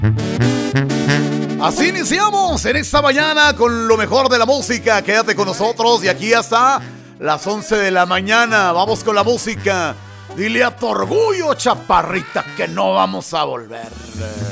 Así iniciamos en esta mañana con lo mejor de la música. Quédate con nosotros y aquí hasta las 11 de la mañana. Vamos con la música. Dile a tu orgullo, chaparrita, que no vamos a volver.